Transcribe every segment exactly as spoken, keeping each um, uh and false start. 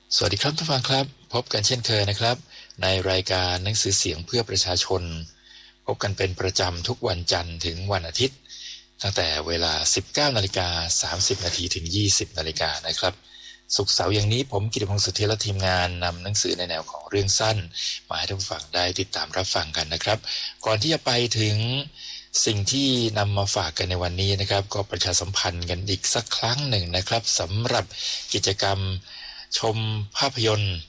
สวัสดีครับท่านฟังครับพบกันเช่นเคยนะครับในรายการหนังสือเสียงเพื่อประชาชนพบกันเป็นประจำทุกวันจันทร์ถึงวันอาทิตย์ตั้งแต่เวลา สิบเก้านาฬิกาสามสิบนาทีถึง ยี่สิบนาฬิกานะครับศุกร์เสาร์อย่างนี้ผมกิติพงศ์สุทธิและทีมงานนำหนังสือในแนวของเรื่องสั้นมาให้ท่านฟังได้ติดตามรับฟังกันนะครับก่อนที่จะไปถึงสิ่งที่นำมาฝากกันในวันนี้นะครับก็ประชาสัมพันธ์กันอีกสักครั้งหนึ่งนะครับสำหรับกิจกรรมชมภาพยนตร์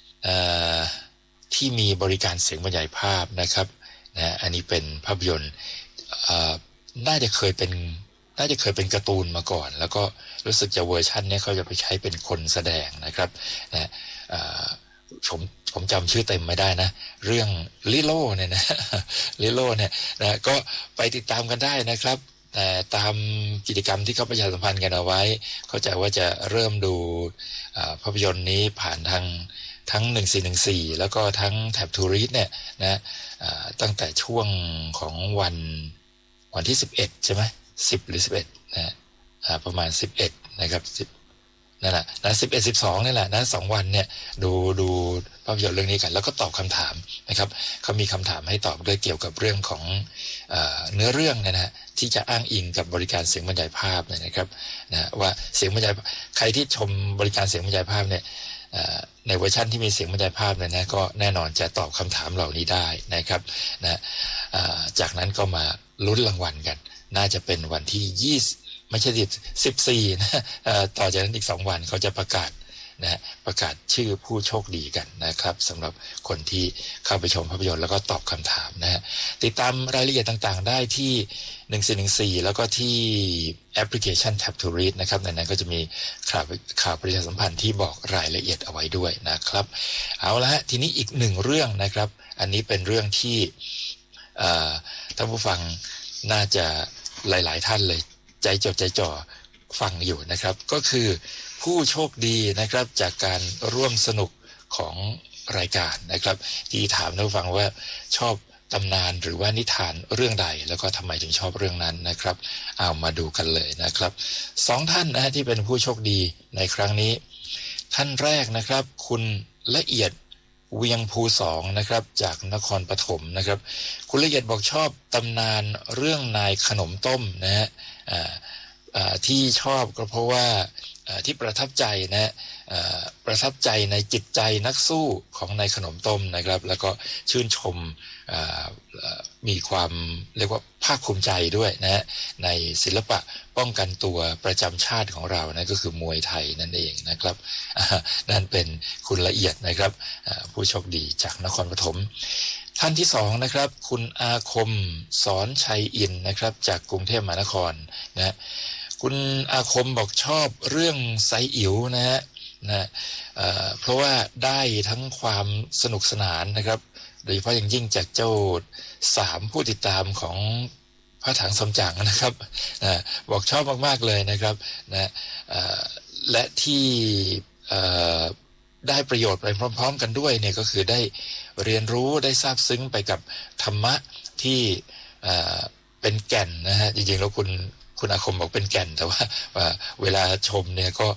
ที่มีบริการเสียงบรรยายภาพนะครับนะอันนี้เป็นภาพยนตร์น่าจะเคยเป็นน่าจะเคยเป็นการ์ตูนมาก่อนแล้วก็รู้สึกจะเวอร์ชันนี้เขาจะไปใช้เป็นคนแสดงนะครับนะผมผมจำชื่อเต็มไม่ได้นะเรื่องลิโลเนี่ยนะลิโลเนี่ยนะก็ไปติดตามกันได้นะครับแต่ตามกิจกรรมที่เขาประชาสัมพันธ์กันเอาไว้เข้าใจว่าจะเริ่มดูภาพยนตร์นี้ผ่านทางทั้งหนึ่งสี่หนึ่งสี่แล้วก็ทั้งแท็บทูริสเนี่ยนะตั้งแต่ช่วงของวันวันที่สิบเอ็ดใช่ไหมสิบหรือสิบเอ็ดนะประมาณสิบเอ็ดนะครับสิบนั่นแหละนะสิบเอ็ด สิบสองนี่แหละนะสองวันเนี่ยดูดูภาพยนตร์เรื่องนี้กันแล้วก็ตอบคำถามนะครับเขามีคำถามให้ตอบด้วยเกี่ยวกับเรื่องของเอ่อเนื้อเรื่องนะฮะที่จะอ้างอิงกับบริการเสียงบรรยายภาพเนี่ยนะครับนะว่าเสียงบรรยายใครที่ชมบริการเสียงบรรยายภาพเนี่ยในเวอร์ชันที่มีเสียงบรรยายภาพเนี่ยนะก็แน่นอนจะตอบคำถามเหล่านี้ได้นะครับนะจากนั้นก็มาลุ้นรางวัลกันน่าจะเป็นวันที่ยี่สิบไม่ใช่สิบสี่นะต่อจากนั้นอีกสองวันเขาจะประกาศนะประกาศชื่อผู้โชคดีกันนะครับสำหรับคนที่เข้าไปชมภาพยนตร์แล้วก็ตอบคำถามนะฮะติดตามรายละเอียดต่างๆได้ที่หนึ่งสี่หนึ่งสี่แล้วก็ที่แอปพลิเคชัน Tap to Read นะครับในนั้นก็จะมีข่าวข่าวประชาสัมพันธ์ที่บอกรายละเอียดเอาไว้ด้วยนะครับเอาละฮะทีนี้อีกหนึ่งเรื่องนะครับอันนี้เป็นเรื่องที่ท่านผู้ฟังน่าจะหลายๆท่านเลยใจจดใจจ่อฟังอยู่นะครับก็คือผู้โชคดีนะครับจากการร่วมสนุกของรายการนะครับที่ถามท่านผู้ฟังว่าชอบตำนานหรือว่านิทานเรื่องใดแล้วก็ทำไมถึงชอบเรื่องนั้นนะครับเอามาดูกันเลยนะครับสองท่านนะที่เป็นผู้โชคดีในครั้งนี้ท่านแรกนะครับคุณละเอียดเวียงภูสองนะครับจากนครปฐมนะครับคุณละเอียดบอกชอบตำนานเรื่องนายขนมต้มนะฮะที่ชอบก็เพราะว่าที่ประทับใจนะประทับใจในจิตใจนักสู้ของนายขนมต้มนะครับแล้วก็ชื่นชมมีความเรียกว่าภาคภูมิใจด้วยนะในศิลปะป้องกันตัวประจำชาติของเรานะก็คือมวยไทยนั่นเองนะครับนั่นเป็นคุณละเอียดนะครับผู้โชคดีจากนครปฐมท่านที่สองนะครับคุณอาคมสอนชัยอินนะครับจากกรุงเทพมหานครนะคุณอาคมบอกชอบเรื่องไซอิ๋วนะฮะนะเอ่อเพราะว่าได้ทั้งความสนุกสนานนะครับโดยเฉพาะอย่างยิ่งจากเจ้าสามผู้ติดตามของพระถังสมจังนะครับนะบอกชอบมากๆเลยนะครับนะเอ่อและที่เอ่อได้ประโยชน์ไปพร้อมๆกันด้วยเนี่ยก็คือได้เรียนรู้ได้ซาบซึ้งไปกับธรรมะที่เอ่อเป็นแก่นนะฮะจริงๆแล้วคุณคุณอาคมบอกเป็นแก่นแต่ว่าเวลาชมเนี่ยก็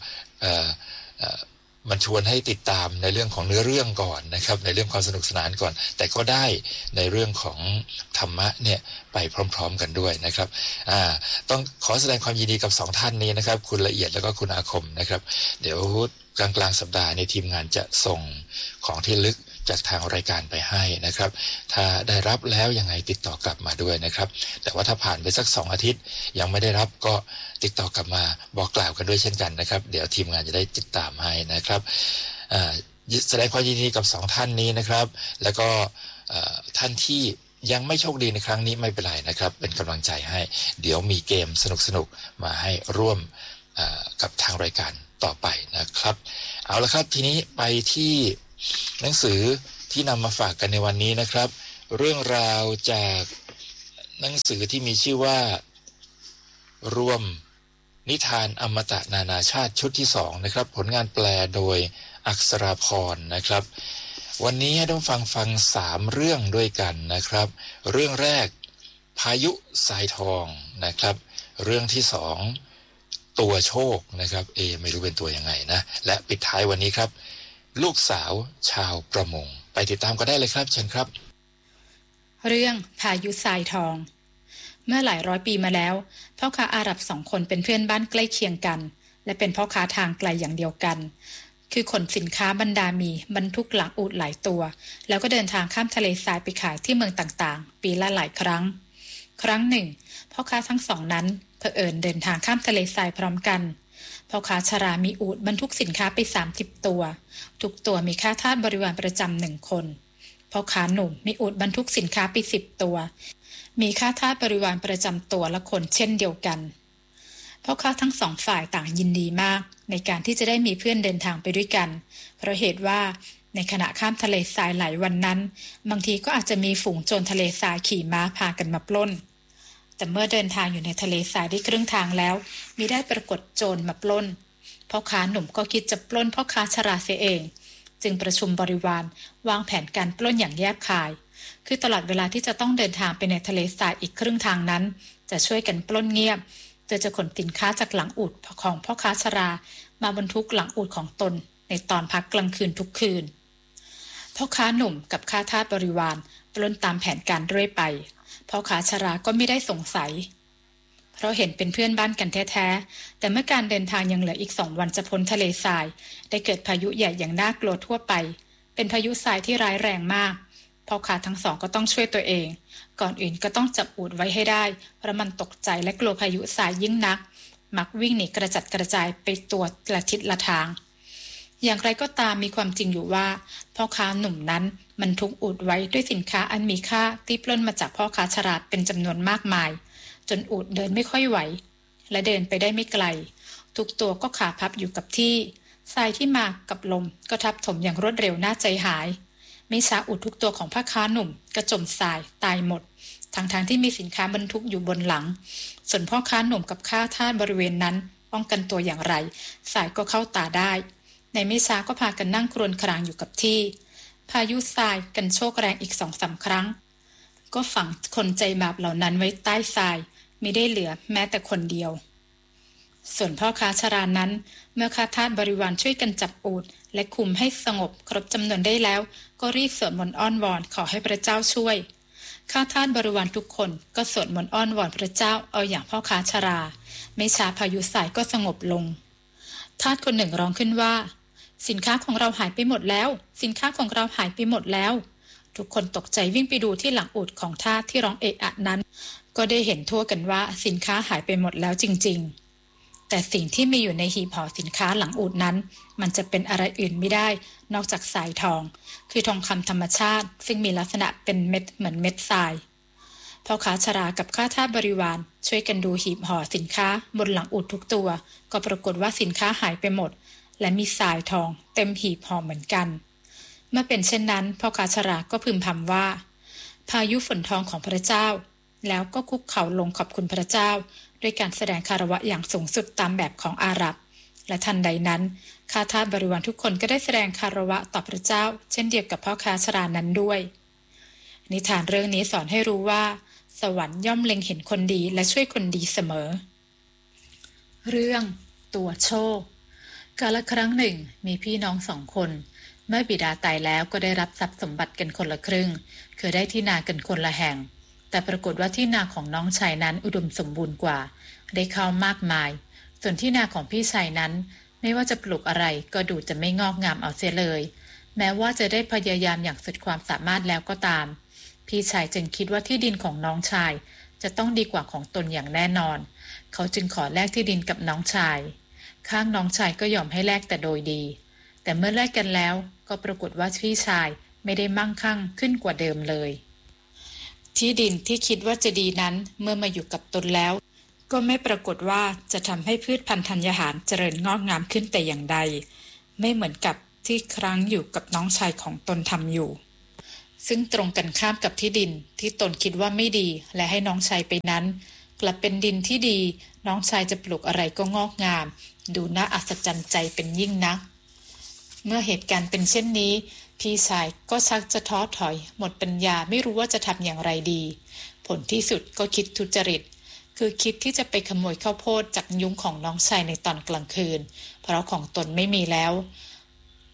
มันชวนให้ติดตามในเรื่องของเนื้อเรื่องก่อนนะครับในเรื่องความสนุกสนานก่อนแต่ก็ได้ในเรื่องของธรรมะเนี่ยไปพร้อมๆกันด้วยนะครับอ่าต้องขอแสดงความยินดีกับสองท่านนี้นะครับคุณละเอียดแล้วก็คุณอาคมนะครับเดี๋ยวกลางกลางสัปดาห์ในทีมงานจะส่งของที่ลึกจากทางรายการไปให้นะครับถ้าได้รับแล้วยังไงติดต่อกลับมาด้วยนะครับแต่ว่าถ้าผ่านไปสักสองอาทิตย์ยังไม่ได้รับก็ติดต่อกลับมาบอกกล่าวกันด้วยเช่นกันนะครับเดี๋ยวทีมงานจะได้ติดตามให้นะครับแสดงความยินดีกับสองท่านนี้นะครับแล้วก็ท่านที่ยังไม่โชคดีในครั้งนี้ไม่เป็นไรนะครับเป็นกำลังใจให้เดี๋ยวมีเกมสนุกๆมาให้ร่วมกับทางรายการต่อไปนะครับเอาละครับทีนี้ไปที่หนังสือที่นำมาฝากกันในวันนี้นะครับเรื่องราวจากหนังสือที่มีชื่อว่ารวมนิทานอมตะนานาชาติชุดที่สองนะครับผลงานแปลโดยอักษราพรนะครับวันนี้ให้ท่านฟังฟังสามเรื่องด้วยกันนะครับเรื่องแรกพายุทรายทองนะครับเรื่องที่สองตัวโชคนะครับเอไม่รู้เป็นตัวยังไงนะและปิดท้ายวันนี้ครับลูกสาวชาวประมงไปติดตามกันได้เลยครับเชิญครับเรื่องพายุทรายทองเมื่อหลายร้อยปีมาแล้วพ่อค้าอาหรับสองคนเป็นเพื่อนบ้านใกล้เคียงกันและเป็นพ่อค้าทางไกลอย่างเดียวกันคือขนสินค้าบรรดามีบรรทุกหลังอูฐหลายตัวแล้วก็เดินทางข้ามทะเลทรายไปขายที่เมืองต่างๆปีละหลายครั้งครั้งหนึ่งพ่อค้าทั้งสองนั้นเผอิญเดินทางข้ามทะเลทรายพร้อมกันพ่อค้าชรามีอูฐบรรทุกสินค้าไปสามสิบตัวทุกตัวมีข้าทาสบริวารประจำหนึ่งคนพ่อค้าหนุ่มมีอูฐบรรทุกสินค้าไปสิบตัวมีข้าทาสบริวารประจำตัวละคนเช่นเดียวกันพ่อค้าทั้งสองฝ่ายต่างยินดีมากในการที่จะได้มีเพื่อนเดินทางไปด้วยกันเพราะเหตุว่าในขณะข้ามทะเลทรายหลายวันนั้นบางทีก็อาจจะมีฝูงโจรทะเลทรายขี่ม้าพากันมาปล้นแต่เมื่อเดินทางอยู่ในทะเลทรายได้ครึ่งทางแล้วมิได้ปรากฏโจรมาปล้นพ่อค้าหนุ่มก็คิดจะปล้นพ่อค้าชราเสียเองจึงประชุมบริวารวางแผนการปล้นอย่างแยบคายคือตลอดเวลาที่จะต้องเดินทางไปในทะเลทรายอีกครึ่งทางนั้นจะช่วยกันปล้นเงียบโดยจะขนสินค้าจากหลังอูฐของพ่อค้าชรามาบรรทุกหลังอูฐของตนในตอนพักกลางคืนทุกคืนพ่อค้าหนุ่มกับข้าทาสบริวารปล้นตามแผนการเรื่อยไปพ่อค้าชราก็ไม่ได้สงสัยเพราะเห็นเป็นเพื่อนบ้านกันแท้ๆแต่เมื่อการเดินทางยังเหลืออีกสองวันจะพ้นทะเลทรายได้เกิดพายุใหญ่อย่างน่ากลัวทั่วไปเป็นพายุทรายที่ร้ายแรงมากพ่อค้าทั้งสองก็ต้องช่วยตัวเองก่อนอื่นก็ต้องจับอูฐไว้ให้ได้เพราะมันตกใจและกลัวพายุทรายยิ่งนักมักวิ่งหนีกระจัดกระจายไปตัวละทิศละทางอย่างไรก็ตามมีความจริงอยู่ว่าพ่อค้าหนุ่มนั้นมันทุกอูฐไว้ด้วยสินค้าอันมีค่าที่ปล้นมาจากพ่อค้าฉลาดเป็นจำนวนมากมายจนอูฐเดินไม่ค่อยไหวและเดินไปได้ไม่ไกลทุกตัวก็ขาพับอยู่กับที่ทรายที่มากับลมก็ทับถมอย่างรวดเร็วน่าใจหายไม่ช้าอูฐทุกตัวของพ่อค้าหนุ่มก็จมทรายตายหมดทั้งๆ ท, ที่มีสินค้าบรรทุกอยู่บนหลังส่วนพ่อค้าหนุ่มกับข้าทาสบริเวณนั้นป้องกันตัวอย่างไรทรายก็เข้าตาได้ในไม่ช้าก็พากันนั่งครวญครางอยู่กับที่พายุทรายกันโชกแรงอีกสองสามครั้งก็ฝังคนใจบาปเหล่านั้นไว้ใต้ทรายไม่ได้เหลือแม้แต่คนเดียวส่วนพ่อค้าชรานั้นเมื่อข้าทาสบริวารช่วยกันจับอูฐและคุมให้สงบครบจำนวนได้แล้วก็รีบสวดมนต์อ้อนวอนขอให้พระเจ้าช่วยข้าทาสบริวารทุกคนก็สวดมนต์อ้อนวอนพระเจ้าเอาอย่างพ่อค้าชราไม่ช้าพายุทรายก็สงบลงทาสคนหนึ่งร้องขึ้นว่าสินค้าของเราหายไปหมดแล้วสินค้าของเราหายไปหมดแล้วทุกคนตกใจวิ่งไปดูที่หลังอูฐของทาสที่ร้องเอะอะนั้นก็ได้เห็นทั่วกันว่าสินค้าหายไปหมดแล้วจริงๆแต่สิ่งที่มีอยู่ในหีบห่อสินค้าหลังอูฐนั้นมันจะเป็นอะไรอื่นไม่ได้นอกจากสายทองคือทองคำธรรมชาติซึ่งมีลักษณะเป็นเม็ดเหมือนเม็ดทรายพ่อค้าชรากับข้าทาสบริวารช่วยกันดูหีบห่อสินค้าบนหลังอูฐทุกตัวก็ปรากฏว่าสินค้าหายไปหมดและมีทรายทองเต็มหีบห่อเหมือนกันเมื่อเป็นเช่นนั้นพ่อค้าชราก็พึมพำว่าพายุฝนทองของพระเจ้าแล้วก็คุกเข่าลงขอบคุณพระเจ้าด้วยการแสดงคารวะอย่างสูงสุดตามแบบของอาหรับและทันใดนั้นข้าทาสบริวารทุกคนก็ได้แสดงคารวะต่อพระเจ้าเช่นเดียวกับพ่อค้าชรานั้นด้วยนิทานเรื่องนี้สอนให้รู้ว่าสวรรค์ย่อมเล็งเห็นคนดีและช่วยคนดีเสมอเรื่องตัวโชคกาลครั้งหนึ่งมีพี่น้องสองคนเมื่อบิดาตายแล้วก็ได้รับทรัพย์สมบัติกันคนละครึ่งคือได้ที่นากันคนละแห่งแต่ปรากฏว่าที่นาของน้องชายนั้นอุดมสมบูรณ์กว่าได้ข้าวมากมายส่วนที่นาของพี่ชายนั้นไม่ว่าจะปลูกอะไรก็ดูจะไม่งอกงามเอาเสียเลยแม้ว่าจะได้พยายามอย่างสุดความสามารถแล้วก็ตามพี่ชายจึงคิดว่าที่ดินของน้องชายจะต้องดีกว่าของตนอย่างแน่นอนเขาจึงขอแลกที่ดินกับน้องชายข้างน้องชายก็ยอมให้แลกแต่โดยดีแต่เมื่อแลกกันแล้วก็ปรากฏว่าพี่ชายไม่ได้มั่งคั่งขึ้นกว่าเดิมเลยที่ดินที่คิดว่าจะดีนั้นเมื่อมาอยู่กับตนแล้วก็ไม่ปรากฏว่าจะทำให้พืชพันธุ์ธัญญาหารเจริญงอกงามขึ้นแต่อย่างใดไม่เหมือนกับที่ครั้งอยู่กับน้องชายของตนทำอยู่ซึ่งตรงกันข้ามกับที่ดินที่ตนคิดว่าไม่ดีและให้น้องชายไปนั้นกลับเป็นดินที่ดีน้องชายจะปลูกอะไรก็งอกงามดูน่าอัศจรรย์ใจเป็นยิ่งนักเมื่อเหตุการณ์เป็นเช่นนี้พี่ชายก็ชักจะท้อถอยหมดปัญญาไม่รู้ว่าจะทำอย่างไรดีผลที่สุดก็คิดทุจริตคือคิดที่จะไปขโมยข้าวโพดจากยุ้งของน้องชายในตอนกลางคืนเพราะของตนไม่มีแล้วพ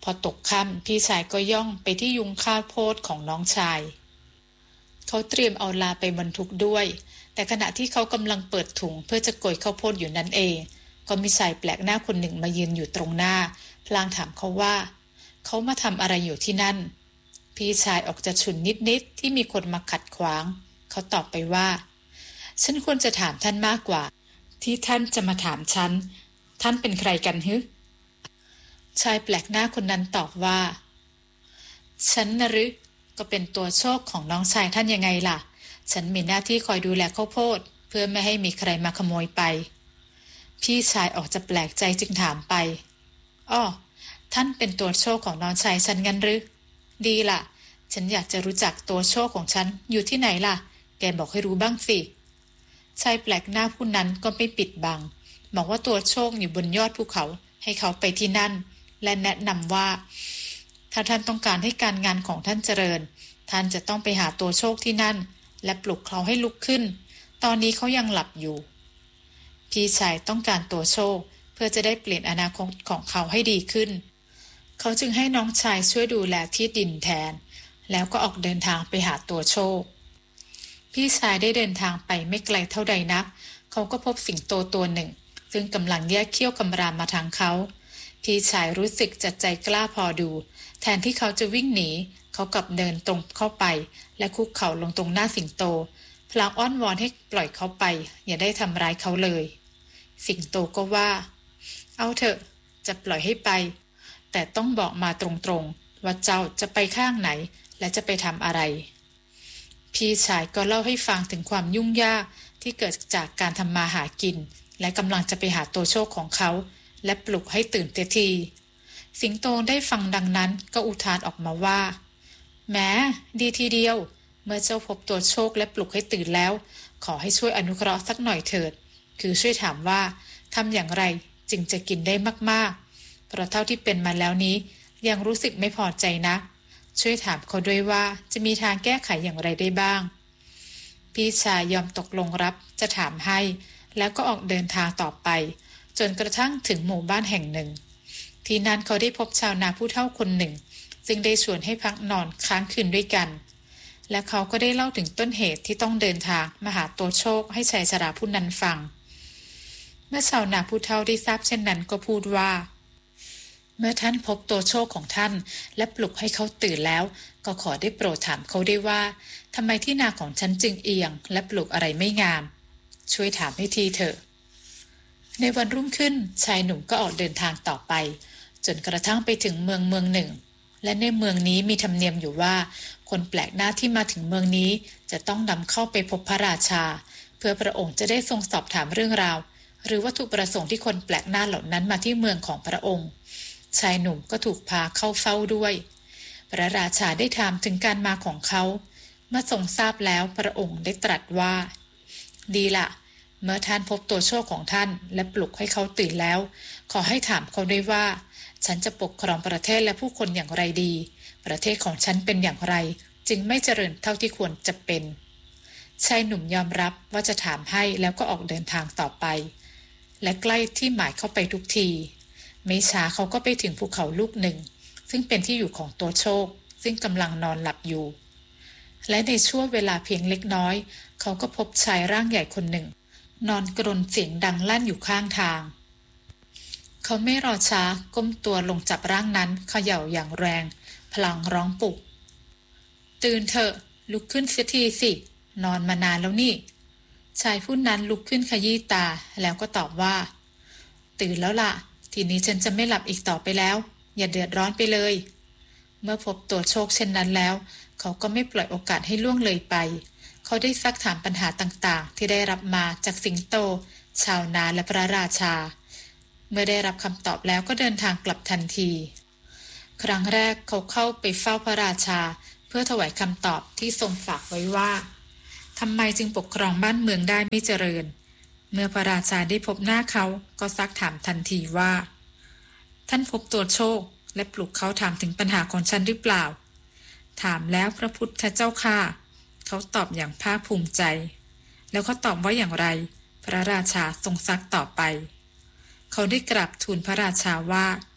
พอตกค่ำพี่ชายก็ย่องไปที่ยุงข้าวโพดของน้องชายเขาเตรียมเอาลาไปบรรทุกด้วยแต่ขณะที่เขากำลังเปิดถุงเพื่อจะโกยข้าวโพดอยู่นั่นเองก็มีชายแปลกหน้าคนหนึ่งมายืนอยู่ตรงหน้าพลางถามเขาว่าเขามาทำอะไรอยู่ที่นั่นพี่ชายออกจะฉุนนิดๆที่มีคนมาขัดขวางเขาตอบไปว่าฉันควรจะถามท่านมากกว่าที่ท่านจะมาถามฉันท่านเป็นใครกันฮึชายแปลกหน้าคนนั้นตอบว่าฉันนะหรือก็เป็นตัวโชคของน้องชายท่านยังไงล่ะฉันมีหน้าที่คอยดูแลข้าวโพดเพื่อไม่ให้มีใครมาขโมยไปพี่ชายออกจะแปลกใจจึงถามไปอ้อท่านเป็นตัวโชคของน้องชายฉันงั้นหรือดีล่ะฉันอยากจะรู้จักตัวโชคของฉันอยู่ที่ไหนล่ะแกบอกให้รู้บ้างสิชายแปลกหน้าผู้นั้นก็ไม่ปิดบังบอกว่าตัวโชคอยู่บนยอดภูเขาให้เขาไปที่นั่นและแนะนำว่าถ้าท่านต้องการให้การงานของท่านเจริญท่านจะต้องไปหาตัวโชคที่นั่นและปลุกเขาให้ลุกขึ้นตอนนี้เขายังหลับอยู่พี่ชายต้องการตัวโชคเพื่อจะได้เปลี่ยนอนาคตของเขาให้ดีขึ้นเขาจึงให้น้องชายช่วยดูแลที่ดินแทนแล้วก็ออกเดินทางไปหาตัวโชคพี่ชายได้เดินทางไปไม่ไกลเท่าใดนักเขาก็พบสิงโตตัวหนึ่งซึ่งกำลังแยกเขี้ยวกำรามมาทางเขาพี่ชายรู้สึกจัดใจกล้าพอดูแทนที่เขาจะวิ่งหนีเขากลับเดินตรงเข้าไปและคุกเข่าลงตรงหน้าสิงโตพลางอ้อนวอนให้ปล่อยเขาไปอย่าได้ทำร้ายเขาเลยสิงโตก็ว่าเอาเถอะจะปล่อยให้ไปแต่ต้องบอกมาตรงๆว่าเจ้าจะไปข้างไหนและจะไปทำอะไรพี่ชายก็เล่าให้ฟังถึงความยุ่งยากที่เกิดจากการทำมาหากินและกำลังจะไปหาตัวโชคของเขาและปลุกให้ตื่นเต็มทีสิงโตได้ฟังดังนั้นก็อุทานออกมาว่าแม้ดีทีเดียวเมื่อเจ้าพบตัวโชคและปลุกให้ตื่นแล้วขอให้ช่วยอนุเคราะห์สักหน่อยเถิดคือช่วยถามว่าทำอย่างไรจึงจะกินได้มากๆเพราะเท่าที่เป็นมาแล้วนี้ยังรู้สึกไม่พอใจนะช่วยถามเขาด้วยว่าจะมีทางแก้ไขอย่างไรได้บ้างพี่ชายยอมตกลงรับจะถามให้แล้วก็ออกเดินทางต่อไปจนกระทั่งถึงหมู่บ้านแห่งหนึ่งที่นั้นเขาได้พบชาวนาผู้เฒ่าคนหนึ่งซึ่งได้ชวนให้พักนอนค้างคืนด้วยกันและเขาก็ได้เล่าถึงต้นเหตุที่ต้องเดินทางมาหาตัวโชคให้ชายชราผู้นั้นฟังเมื่อชาวนาผู้เฒ่าได้ทราบเช่นนั้นก็พูดว่าเมื่อท่านพบตัวโชคของท่านและปลุกให้เขาตื่นแล้วก็ขอได้โปรดถามเขาได้ว่าทำไมที่นาของฉันจึงเอียงและปลูกอะไรไม่งามช่วยถามให้ทีเถอะในวันรุ่งขึ้นชายหนุ่มก็ออกเดินทางต่อไปจนกระทั่งไปถึงเมืองเมืองหนึ่งและในเมืองนี้มีธรรมเนียมอยู่ว่าคนแปลกหน้าที่มาถึงเมืองนี้จะต้องนำเข้าไปพบพระราชาเพื่อพระองค์จะได้ทรงสอบถามเรื่องราวหรือวัตถุประสงค์ที่คนแปลกหน้าเหล่านั้นมาที่เมืองของพระองค์ชายหนุ่มก็ถูกพาเข้าเฝ้าด้วยพระราชาได้ถามถึงการมาของเขาเมื่อทรงทราบแล้วพระองค์ได้ตรัสว่าดีละเมื่อท่านพบตัวโชคของท่านและปลุกให้เขาตื่นแล้วขอให้ถามเขาด้วยว่าฉันจะปกครองประเทศและผู้คนอย่างไรดีประเทศของฉันเป็นอย่างไรจึงไม่เจริญเท่าที่ควรจะเป็นชายหนุ่มยอมรับว่าจะถามให้แล้วก็ออกเดินทางต่อไปและใกล้ที่หมายเข้าไปทุกทีไม่ช้าเขาก็ไปถึงภูเขาลูกหนึ่งซึ่งเป็นที่อยู่ของตัวโชคซึ่งกำลังนอนหลับอยู่และในช่วงเวลาเพียงเล็กน้อยเขาก็พบชายร่างใหญ่คนหนึ่งนอนกรนเสียงดังลั่นอยู่ข้างทางเขาไม่รอช้าก้มตัวลงจับร่างนั้นเขย่าอย่างแรงพลางร้องปลุกตื่นเถอะลุกขึ้นเสียทีสินอนมานานแล้วนี่ชายผู้นั้นลุกขึ้นขยี้ตาแล้วก็ตอบว่าตื่นแล้วล่ะทีนี้ฉันจะไม่หลับอีกต่อไปแล้วอย่าเดือดร้อนไปเลยเมื่อพบตัวโชคเช่นนั้นแล้วเขาก็ไม่ปล่อยโอกาสให้ล่วงเลยไปเขาได้ซักถามปัญหาต่างๆที่ได้รับมาจากสิงโตชาวนาและพระราชาเมื่อได้รับคำตอบแล้วก็เดินทางกลับทันทีครั้งแรกเขาเข้าไปเฝ้าพระราชาเพื่อถวายคำตอบที่ทรงฝากไว้ว่าทำไมจึงปกครองบ้านเมืองได้ไม่เจริญเมื่อพระราชาได้พบหน้าเขาก็ซักถามทันทีว่าท่านพบตัวโชคและปลุกเขาถามถึงปัญหาของฉันหรือเปล่าถามแล้วพระพุทธเจ้าข้าเขาตอบอย่างภาคภูมิใจแล้วเขาตอบว่าอย่างไรพระราชาทรงซักต่อไปเขาได้กราบทูลพระราชาว่า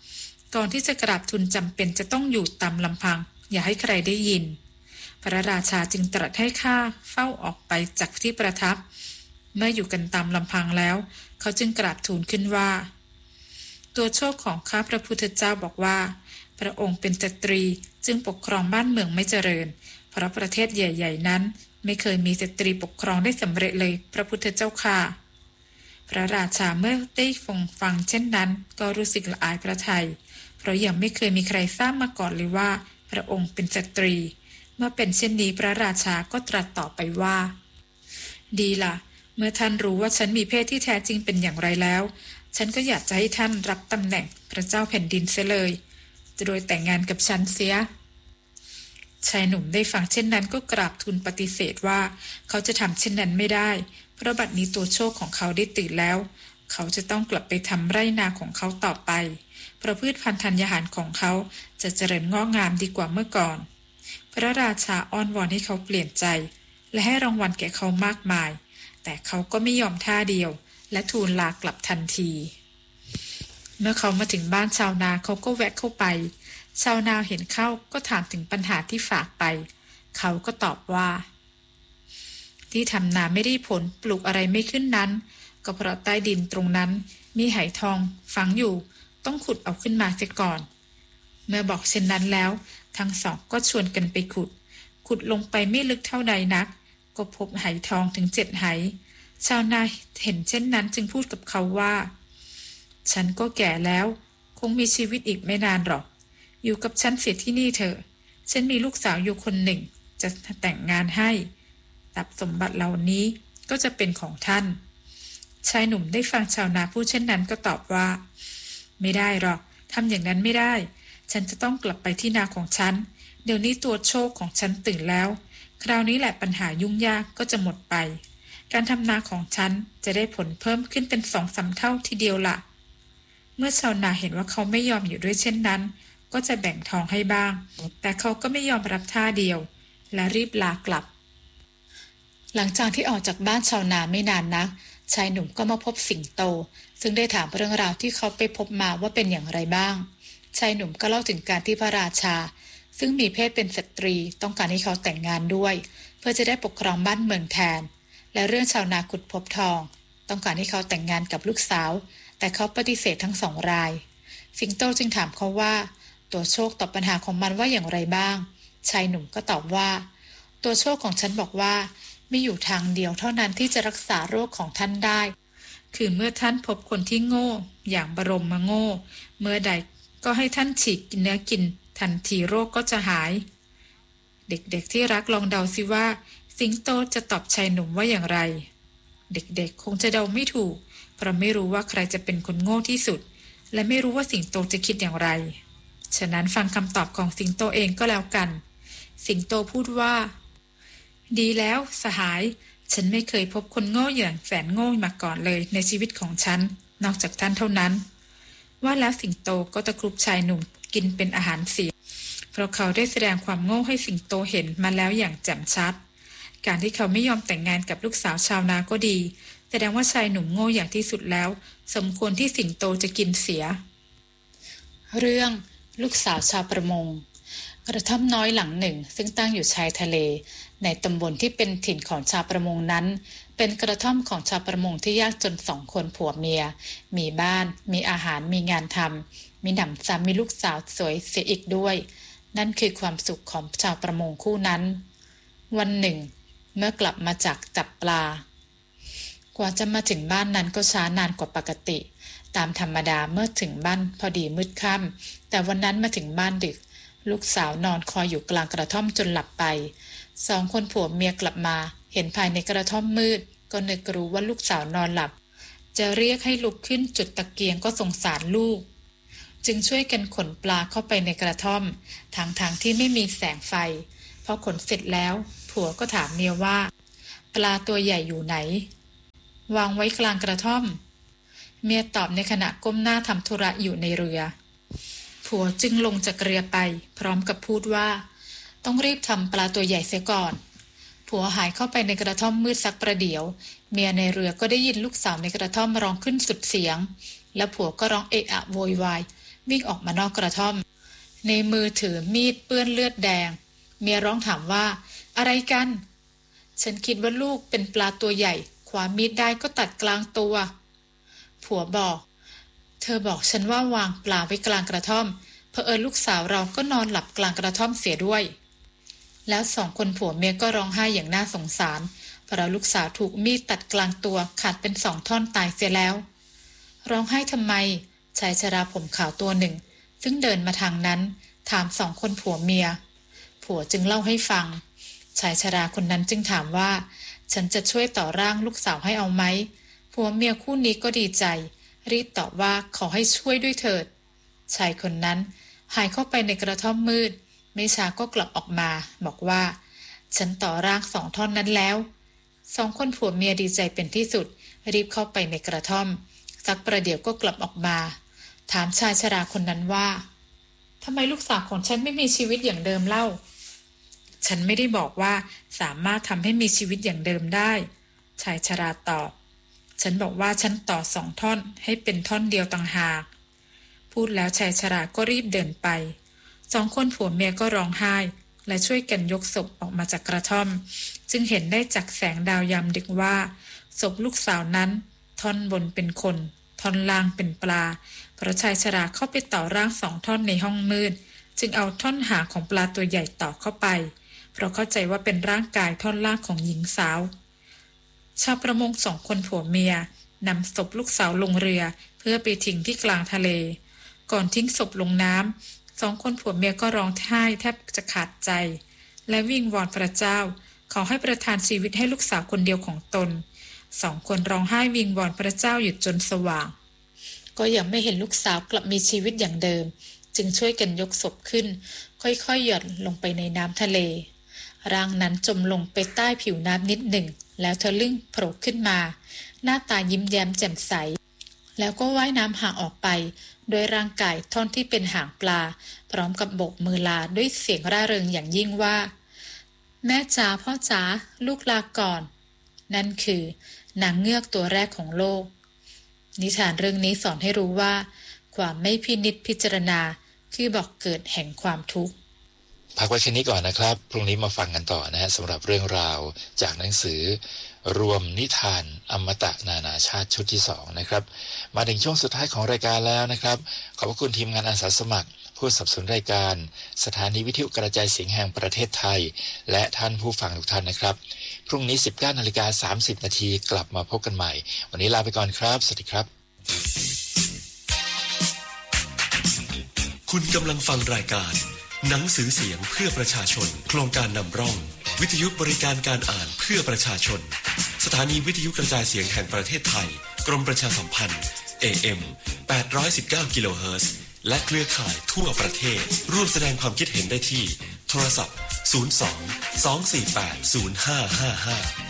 ก่อนที่จะกราบทูลจำเป็นจะต้องอยู่ตามลำพังอย่าให้ใครได้ยินพระราชาจึงตรัสให้ข้าเฝ้าออกไปจากที่ประทับเมื่ออยู่กันตามลำพังแล้วเขาจึงกราบทูลขึ้นว่าตัวโชคของข้าพระพุทธเจ้าบอกว่าพระองค์เป็นสตรีจึงปกครองบ้านเมืองไม่เจริญเพราะประเทศใหญ่ๆนั้นไม่เคยมีสตรีปกครองได้สำเร็จเลยพระพุทธเจ้าค่ะพระราชาเมื่อได้ฟังฟังเช่นนั้นก็รู้สึกละอายพระทัยเพราะยังไม่เคยมีใครทราบมาก่อนเลยว่าพระองค์เป็นสตรีเมื่อเป็นเช่นนี้พระราชาก็ตรัสต่อไปว่าดีล่ะเมื่อท่านรู้ว่าฉันมีเพศที่แท้จริงเป็นอย่างไรแล้วฉันก็อยากจะให้ท่านรับตำแหน่งพระเจ้าแผ่นดินเสียเลยจะโดยแต่งงานกับฉันเสียชายหนุ่มได้ฟังเช่นนั้นก็กราบทูลปฏิเสธว่าเขาจะทำเช่นนั้นไม่ได้เพราะบัดนี้ตัวโชคของเขาได้ตื่นแล้วเขาจะต้องกลับไปทำไร่นาของเขาต่อไปเพราะพืชพันธุ์ธัญญาหารของเขาจะเจริญงอกงามดีกว่าเมื่อก่อนพระราชาอ้อนวอนให้เขาเปลี่ยนใจและให้รางวัลแก่เขามากมายแต่เขาก็ไม่ยอมท่าเดียวและทูลลากลับทันทีเมื่อเขามาถึงบ้านชาวนาเขาก็แวะเข้าไปชาวนาเห็นเข้าก็ถามถึงปัญหาที่ฝากไปเขาก็ตอบว่าที่ทำนาไม่ได้ผลปลูกอะไรไม่ขึ้นนั้นก็เพราะใต้ดินตรงนั้นมีไหทองฝังอยู่ต้องขุดเอาขึ้นมาเสียก่อนเมื่อบอกเช่นนั้นแล้วทั้งสองก็ชวนกันไปขุดขุดลงไปไม่ลึกเท่าใดนักก็พบไหทองถึงเจ็ดไหชาวนาเห็นเช่นนั้นจึงพูดกับเขาว่าฉันก็แก่แล้วคงมีชีวิตอีกไม่นานหรอกอยู่กับฉันเสียที่นี่เถอะฉันมีลูกสาวอยู่คนหนึ่งจะแต่งงานให้ทรัพย์สมบัติเหล่านี้ก็จะเป็นของท่านชายหนุ่มได้ฟังชาวนาพูดเช่นนั้นก็ตอบว่าไม่ได้หรอกทำอย่างนั้นไม่ได้ฉันจะต้องกลับไปที่นาของฉันเดี๋ยวนี้ตัวโชคของฉันตื่นแล้วคราวนี้แหละปัญหายุ่งยากก็จะหมดไปการทำนาของฉันจะได้ผลเพิ่มขึ้นเป็นสองสามเท่าทีเดียวล่ะเมื่อชาวนาเห็นว่าเขาไม่ยอมอยู่ด้วยเช่นนั้นก็จะแบ่งทองให้บ้างแต่เขาก็ไม่ยอมรับท่าเดียวและรีบลากลับหลังจากที่ออกจากบ้านชาวนาไม่นานนักชายหนุ่มก็มาพบสิงโตซึ่งได้ถามเรื่องราวที่เขาไปพบมาว่าเป็นอย่างไรบ้างชายหนุ่มก็เล่าถึงการที่พระราชาซึ่งมีเพศเป็นสตรีต้องการให้เขาแต่งงานด้วยเพื่อจะได้ปกครองบ้านเมืองแทนและเรื่องชาวนาขุดพบทองต้องการให้เขาแต่งงานกับลูกสาวแต่เขาปฏิเสธทั้งสองรายสิงโตจึงถามเขาว่าตัวโชคตอบปัญหาของมันว่าอย่างไรบ้างชายหนุ่มก็ตอบว่าตัวโชคของฉันบอกว่ามีอยู่ทางเดียวเท่านั้นที่จะรักษาโรคของท่านได้คือเมื่อท่านพบคนที่โง่อย่างบรมมาโง่เมื่อใดก็ให้ท่านฉีกเนื้อกินทันทีโรคก็จะหายเด็กๆที่รักลองเดาสิว่าสิงโตจะตอบชายหนุ่มว่าอย่างไรเด็กๆคงจะเดาไม่ถูกเพราะไม่รู้ว่าใครจะเป็นคนโง่ที่สุดและไม่รู้ว่าสิงโตจะคิดอย่างไรฉะนั้นฟังคำตอบของสิงโตเองก็แล้วกันสิงโตพูดว่าดีแล้วสหายฉันไม่เคยพบคนโง่อย่างแสนโง่มาก่อนเลยในชีวิตของฉันนอกจากท่านเท่านั้นว่าแล้วสิงโตก็ตะครุบชายหนุ่มกินเป็นอาหารเสียเพราะเขาได้แสดงความโง่ให้สิงโตเห็นมาแล้วอย่างแจ่มชัดการที่เขาไม่ยอมแต่งงานกับลูกสาวชาวนาก็ดีแสดงว่าชายหนุ่มโง่อย่างที่สุดแล้วสมควรที่สิงโตจะกินเสียเรื่องลูกสาวชาวประมงกระท่อมน้อยหลังหนึ่งซึ่งตั้งอยู่ชายทะเลในตำบลที่เป็นถิ่นของชาวประมงนั้นเป็นกระท่อมของชาวประมงที่ยากจนสองคนผัวเมียมีบ้านมีอาหารมีงานทำมีหนำซ้ำมีลูกสาวสวยเสียอีกด้วยนั่นคือความสุขของชาวประมงคู่นั้นวันหนึ่งเมื่อกลับมาจากจับปลากว่าจะมาถึงบ้านนั้นก็ช้านานกว่าปกติตามธรรมดาเมื่อถึงบ้านพอดีมืดค่ำแต่วันนั้นมาถึงบ้านดึกลูกสาวนอนคอยอยู่กลางกระท่อมจนหลับไปสองคนผัวเมียกลับมาเห็นภายในกระท่อมมืดก็นึกรู้ว่าลูกสาวนอนหลับจะเรียกให้ลุกขึ้นจุดตะเกียงก็สงสารลูกจึงช่วยกันขนปลาเข้าไปในกระท่อมทางทางที่ไม่มีแสงไฟพอขนเสร็จแล้วผัวก็ถามเมียว่าปลาตัวใหญ่อยู่ไหนวางไว้กลางกระท่อมเมียตอบในขณะก้มหน้าทำธุระอยู่ในเรือผัวจึงลงจากเรือไปพร้อมกับพูดว่าต้องรีบทำปลาตัวใหญ่เสียก่อนผัวหายเข้าไปในกระท่อมมืดสักประเดี๋ยวเมียในเรือก็ได้ยินลูกสาวในกระท่อมร้องขึ้นสุดเสียงแล้วผัวก็ร้องเอะอะโวยวายวิ่งออกมานอกกระท่อมในมือถือมีดเปื้อนเลือดแดงเมียร้องถามว่าอะไรกันฉันคิดว่าลูกเป็นปลาตัวใหญ่คว้ามีดได้ก็ตัดกลางตัวผัวบอกเธอบอกฉันว่าวางปลาไว้กลางกระท่อมเผอิญลูกสาวเราก็นอนหลับกลางกระท่อมเสียด้วยแล้วสองคนผัวเมียก็ร้องไห้อย่างน่าสงสารเพราะลูกสาวถูกมีดตัดกลางตัวขาดเป็นสองท่อนตายเสียแล้วร้องไห้ทำไมชายชราผมขาวตัวหนึ่งซึ่งเดินมาทางนั้นถามสองคนผัวเมียผัวจึงเล่าให้ฟังชายชราคนนั้นจึงถามว่าฉันจะช่วยต่อร่างลูกสาวให้เอาไหมผัวเมียคู่นี้ก็ดีใจรีบตอบว่าขอให้ช่วยด้วยเถิดชายคนนั้นหายเข้าไปในกระท่อมมืดไม่ช้าก็กลับออกมาบอกว่าฉันต่อร่างสองท่อนนั้นแล้วสองคนผัวเมียดีใจเป็นที่สุดรีบเข้าไปในกระท่อมสักประเดี๋ยวก็กลับออกมาถามชายชราคนนั้นว่าทำไมลูกสาวของฉันไม่มีชีวิตอย่างเดิมเล่าฉันไม่ได้บอกว่าสามารถทำให้มีชีวิตอย่างเดิมได้ชายชราตอบฉันบอกว่าฉันต่อสองท่อนให้เป็นท่อนเดียวต่างหากพูดแล้วชายชราก็รีบเดินไปสองคนผัวเมียก็ร้องไห้และช่วยกันยกศพออกมาจากกระท่อมจึงเห็นได้จากแสงดาวยามดึกว่าศพลูกสาวนั้นท่อนบนเป็นคนท่อนล่างเป็นปลาเพราะชายชราเข้าไปต่อร่างสองท่อนในห้องมืดจึงเอาท่อนหางของปลาตัวใหญ่ต่อเข้าไปเพราะเข้าใจว่าเป็นร่างกายท่อนล่างของหญิงสาวชาวประมงสองคนผัวเมียนำศพลูกสาวลงเรือเพื่อไปทิ้งที่กลางทะเลก่อนทิ้งศพลงน้ำสองคนผัวเมียก็ร้องไห้แทบจะขาดใจและวิงวอนพระเจ้าขอให้ประทานชีวิตให้ลูกสาวคนเดียวของตนสองคนร้องไห้วิงวอนพระเจ้าอยู่จนสว่างก็ยังไม่เห็นลูกสาวกลับมีชีวิตอย่างเดิมจึงช่วยกันยกศพขึ้นค่อยๆหย่อนลงไปในน้ำทะเลร่างนั้นจมลงไปใต้ผิวน้ำนิดหนึ่งแล้วทะลึ่งโผล่ขึ้นมาหน้าตายิ้มแย้มแจ่มใสแล้วก็ว่ายน้ำห่างออกไปโดยร่างกายท่อนที่เป็นหางปลาพร้อมกับโบกมือลาด้วยเสียงร่าเริงอย่างยิ่งว่าแม่จ๋าพ่อจ๋าลูกลาก่อนนั่นคือนางเงือกตัวแรกของโลกนิทานเรื่องนี้สอนให้รู้ว่าความไม่พินิจพิจารณาคือบอกเกิดแห่งความทุกข์พักไว้แค่นี้ก่อนนะครับพรุ่งนี้มาฟังกันต่อนะฮะสำหรับเรื่องราวจากหนังสือรวมนิทานอมตะนานาชาติชุดที่สองนะครับมาถึงช่วงสุดท้ายของรายการแล้วนะครับขอบคุณทีมงานอาสาสมัครผู้สนับสนุนรายการสถานีวิทยุกระจายเสียงแห่งประเทศไทยและท่านผู้ฟังทุกท่านนะครับพรุ่งนี้ สิบเก้านาฬิกาสามสิบนาทีกลับมาพบกันใหม่วันนี้ลาไปก่อนครับสวัสดีครับคุณกำลังฟังรายการหนังสือเสียงเพื่อประชาชนโครงการนำร่องวิทยุบริการการอ่านเพื่อประชาชนสถานีวิทยุกระจายเสียงแห่งประเทศไทยกรมประชาสัมพันธ์ เอ เอ็ม แปดร้อยสิบเก้า กิโลเฮิรตซ์และเครือข่ายทั่วประเทศร่วมแสดงความคิดเห็นได้ที่โทรศัพท์ศูนย์ สอง สอง สี่ แปด ศูนย์ ห้า ห้า ห้า